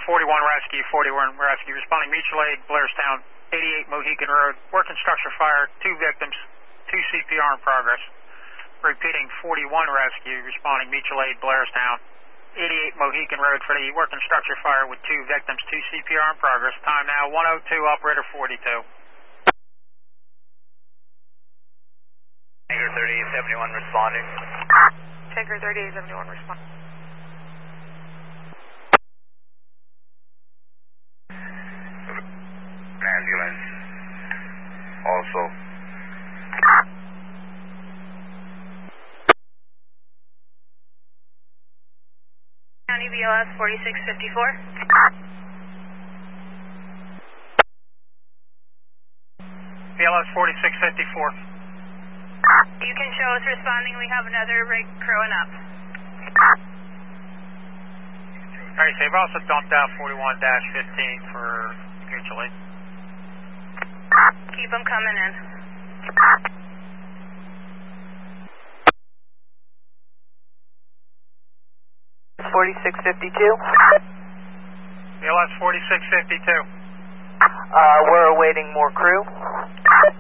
41 Rescue, 41 Rescue, responding mutual aid, Blairstown, 88 Mohican Road, working structure fire, 2 victims, 2 CPR in progress. Repeating, 41 Rescue, responding mutual aid, Blairstown, 88 Mohican Road for the working structure fire with 2 victims, 2 CPR in progress. Time now 102, operator 42. Tiger 3871 responding. Tiger 3871 responding. Ambulance also. County BLS 4654. BLS 4654. You can show us responding. We have another rig crowing up. Alright, so they've also dumped out 41-15 for mutual aid. Keep them coming in. $4652. BLS 4652. We're awaiting more crew.